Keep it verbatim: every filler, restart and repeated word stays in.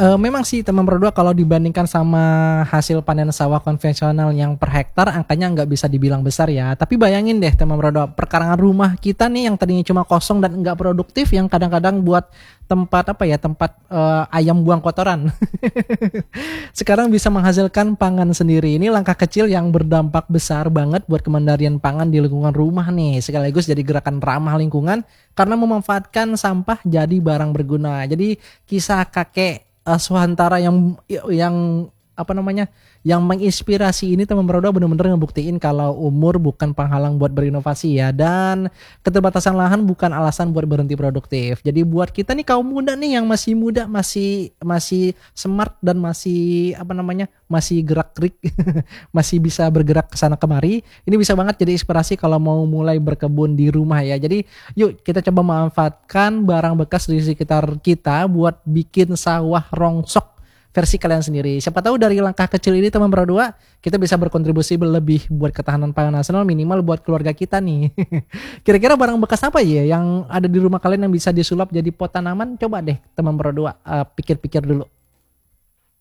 Eee, memang sih teman berdua kalau dibandingkan sama hasil panen sawah konvensional yang per hektar angkanya nggak bisa dibilang besar ya. Tapi bayangin deh teman berdua, perkarangan rumah kita nih yang tadinya cuma kosong dan nggak produktif yang kadang-kadang buat tempat apa ya, tempat, eee, ayam buang kotoran. Sekarang bisa menghasilkan pangan sendiri. Ini langkah kecil yang berdampak besar banget buat kemandirian pangan di lingkungan rumah nih, sekaligus jadi gerakan ramah lingkungan karena memanfaatkan sampah jadi barang berguna. Jadi kisah kakek Eee, Suhantara yang yang apa namanya, yang menginspirasi ini teman berdua bener-bener ngebuktiin kalau umur bukan penghalang buat berinovasi ya, dan keterbatasan lahan bukan alasan buat berhenti produktif. Jadi buat kita nih kaum muda nih yang masih muda, masih masih smart dan masih apa namanya, masih gerak-gerik, masih bisa bergerak ke sana kemari, ini bisa banget jadi inspirasi kalau mau mulai berkebun di rumah ya. Jadi yuk kita coba manfaatkan barang bekas di sekitar kita buat bikin sawah rongsok versi kalian sendiri. Siapa tahu dari langkah kecil ini teman berdua, kita bisa berkontribusi lebih buat ketahanan pangan nasional minimal buat keluarga kita nih. Kira-kira barang bekas apa ya yang ada di rumah kalian yang bisa disulap jadi pot tanaman? Coba deh teman berdua, eee, pikir-pikir dulu.